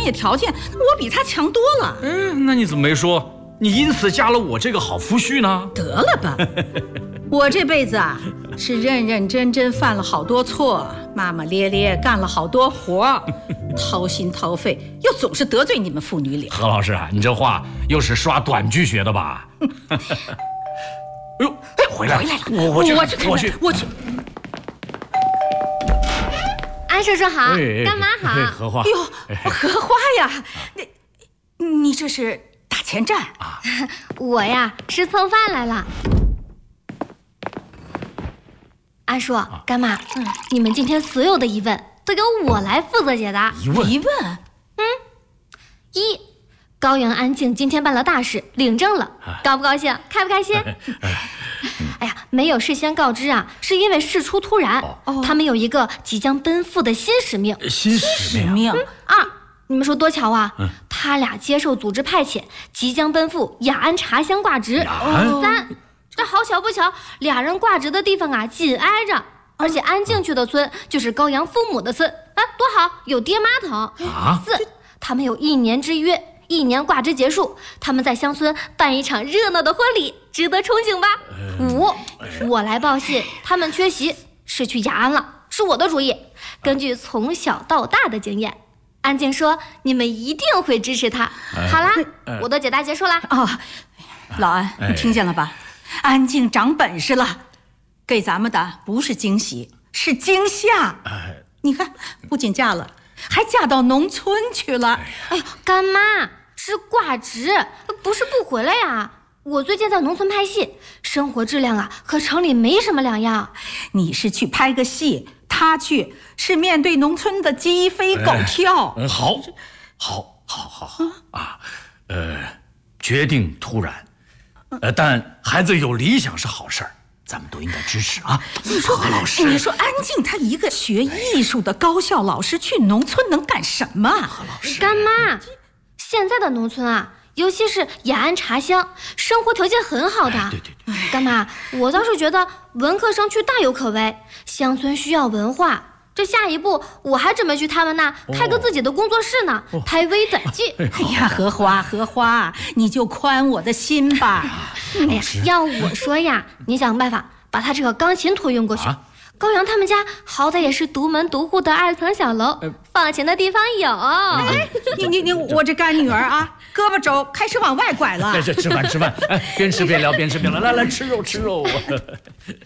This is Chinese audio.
业条件，我比他强多了。 那你怎么没说你因此嫁了我这个好夫婿呢？ 得了吧，我这辈子啊是认认真真犯了好多错，骂骂咧咧干了好多活，掏心掏肺，又总是得罪你们父女俩。 何老师啊，你这话又是刷短剧学的吧？哎呦，回来了！我去。 安叔叔好，干妈好。 荷花。 哟，荷花呀，你这是打前站啊？ 我呀是蹭饭来了。安叔，干妈，你们今天所有的疑问都由我来负责解答。 疑问？ 一，高阳安静今天办了大事，领证了，高不高兴？开不开心？哎呀，没有事先告知啊，是因为事出突然。他们有一个即将奔赴的新使命。 新使命？ 二，你们说多巧啊！他俩接受组织派遣，即将奔赴雅安茶乡挂职。三，这好巧不巧，俩人挂职的地方啊紧挨着，而且安静去的村就是高阳父母的村啊，多好，有爹妈疼。四，他们有1年之约，1年挂职结束，他们在乡村办一场热闹的婚礼，值得憧憬吧？五，我来报信，他们缺席，是去雅安了，是我的主意。根据从小到大的经验，安静说你们一定会支持他。好啦，我的解答结束啦。 老安，你听见了吧？安静长本事了，给咱们的不是惊喜，是惊吓。你看，不仅嫁了，还嫁到农村去了。 哎呦，干妈是挂职，不是不回来呀。我最近在农村拍戏，生活质量啊和城里没什么两样。 你是去拍个戏，他去是面对农村的鸡飞狗跳。 好啊，决定突然，但孩子有理想是好事儿，咱们都应该支持啊。 你说何老师，你说安静她一个学艺术的高校老师去农村能干什么？何老师， 干妈，现在的农村啊，尤其是雅安茶乡，生活条件很好的。 对， 干妈，我倒是觉得文科生去大有可为，乡村需要文化。这下一步我还准备去他们那开个自己的工作室呢，拍微短剧。 哎呀，荷花，你就宽我的心吧。 哎呀，要我说呀，你想办法把他这个钢琴托运过去。高阳他们家好歹也是独门独户的2层小楼，放钱的地方有。 你我这干女儿啊，胳膊肘开始往外拐了。 吃饭，边吃边聊，来吃肉。